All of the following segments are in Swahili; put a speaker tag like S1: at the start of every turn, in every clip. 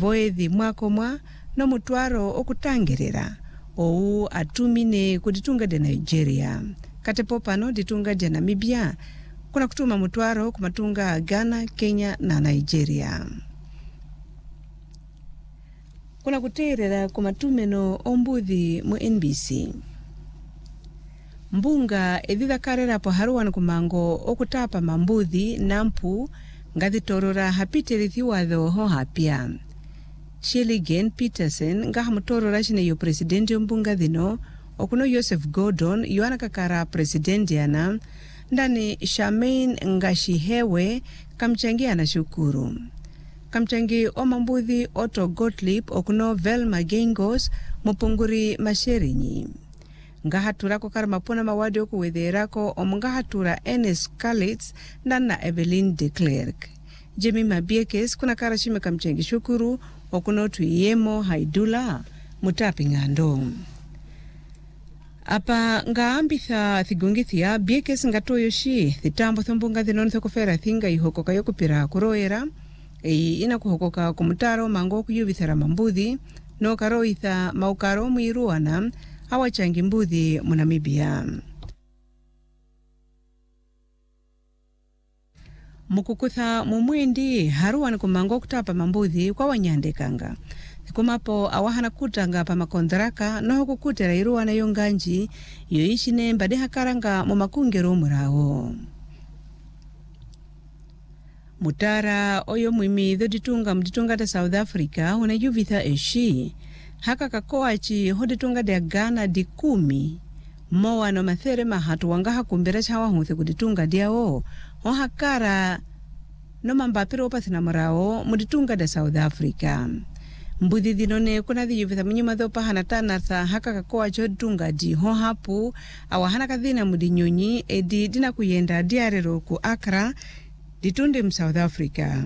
S1: voethi mwakomwa no mutwaro okutangirira ou atumine kuditunga de Nigeria katepo pano ditunga de Namibia kuna kutuma mutwaro kumatunga Ghana, Kenya na Nigeria. Kuna kuterera kumatumeno ombuthi mu NBC. Mbunga edhitha karera po haruwan kumango okutapa mambuthi nampu ngathitorora hapiterithiwa ho hapia. Sheligen Peterson ngaha mutorora shine yo presidenti mbunga dhino okuno Joseph Gordon yoana kakara presidenti yana ndani Shamain Ngashihewe kamchangia na shukuru. Kamchangi omambuthi Otto Gottlieb okuno Velma Gengos mupunguri Masherinyi. Ngahatura ko karamapona mawadi okuwetherako omungahatura Enes Kalitz na Evelyn de Klerk. Jemi Mabiekes kuna karashime kamchangi shukuru okuno Tuyemo Haidula mutapi ngando. Apa ngaambitha thigungithia Biekes ngatoyoshi thitambo thumbunga thinoni thokofera thinga ihokoka yokupira kuroera ina kuhokoka kumutaro mango kuyubithara mambuthi no karoitha maukaro mwiruana awachangi mbuthi mu Namibia. Mukukutha mumwendi haruwan kumango kutapa mambuthi kwa wanyandekanga. Kumapo awahana kutanga pa makondraka no kukutera iruwana yonganji yoishine mbade hakaranga mu makungero murawo. Mutara oyo mwimi ditunga mditunga da South Africa unayuvitha eshi haka kakoachi hoditunga da Ghana di 10 moa no mathere mahatu wangaha kumbera chawa hunthi kuditunga diao ohakara no mambapiro opathina murao muditunga da South Africa. Mbuthi dhinone kuna dhiyuvitha mnyuma dhopa hanatanatha haka kakoachi hoditunga di hohapu awahana kadhina mudinyonyi edi dina kuyenda diarero ku Accra ditunde South Africa.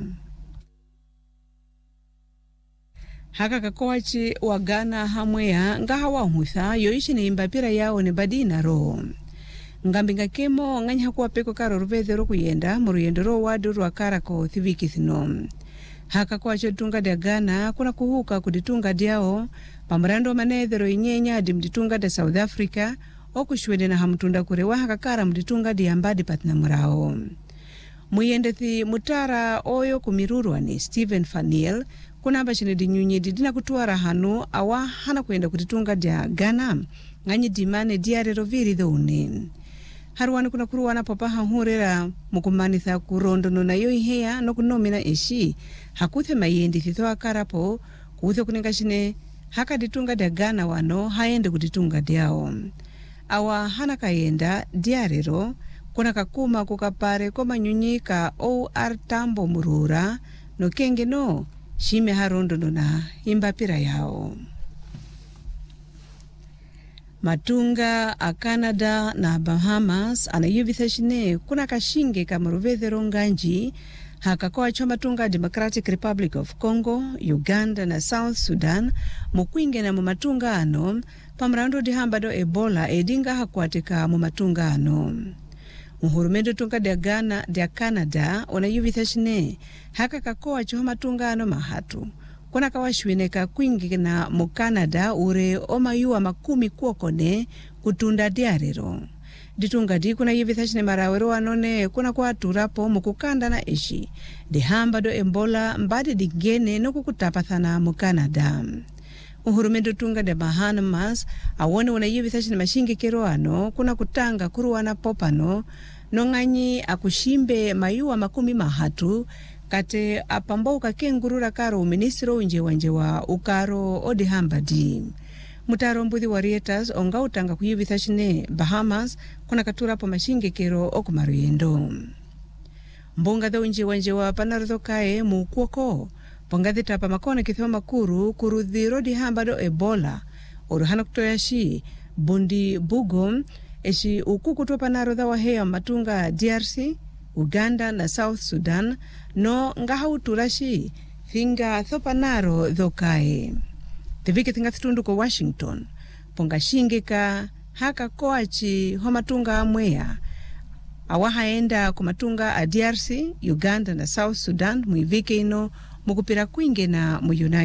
S1: Haka kakoachi wa Ghana hamwea ngaha wahumutha yoishi ni imbapira yao ni badina ro. Ngambinga kemo nganya kuwa peko karo ruvethero kuyenda muruyendoro wadu ruakara ko thiviki thino. Haka kwa chotunga dia Ghana kuna kuhuka kuditunga diao pamrando manethero inyenya di mditunga da South Africa okushwede na hamtunda kurewa haka kara mditunga di ambadi patina murao. Muyendethi mutara oyo kumirurwa ni Stephen Faniel kuna bashine dinyunye didina kutuara hanu awa hana kuenda kuditunga dia Ghana nganyi dimane diarero viri dhone. Haruwani kuna kuruwana papaha hurera mukumanitha kurondono na yoi hea no kunomina eshi hakuthe mayendi thithoa karapo kuthe kuningashine haka ditunga dia Ghana wano haende kuditunga diao. Awa hana kayenda diarero kuna kakuma kukapare koma nyunyika OR Tambo Murura no kenge no shime harondono na imbapira yao. Matunga a Canada na Bahamas anayuvitha shine kuna kashinge kamaruvethero nganji haka kwa matunga Democratic Republic of Congo, Uganda na South Sudan mukwinge na mumatunga ano pamrando dihambado Ebola edinga hakuateka mumatunga ano. Muhurumendo tunga dia Ghana dia Canada onayuvitha shine haka kakoa choha matunga ano mahatu. Kuna kawashwineka kwingi na mu Canada ure omayua 10 kuokone kutunda diarero. Ditunga di kuna yuvitha shine marawero anone kuna kwa turapo mukukanda na eshi. Dihamba do Ebola mbadi digene no kukutapathana mu Canada. Uhurumendo tunga de Bahamas awone unayivitha shine mashingi keroano kuna kutanga kuruwana popano nonganyi akushimbe mayua 10 kate apambauka kengurura karo ministro unje wa ukaro odihambadi. Mutaro mbuthi warietas onga utanga kuyivitha shine Bahamas kuna katurapo mashingi kero okumaruyendo. Mbonga dha unje wa panartho kae mukuoko pongathi tapa makone kithwa makuru kurudhiro dihambado Ebola oruhana kutoyashi bundi bugom eshi ukukutopa narodha wa hea matunga DRC, Uganda na South Sudan no ngaha uturashi thinga thopa naro dhokae. Tevike thinga thitundu ko Washington ponga shingika haka koachi homatunga amwea awahaenda kumatunga a DRC, Uganda na South Sudan muivike ino mukupira kwinge na mu United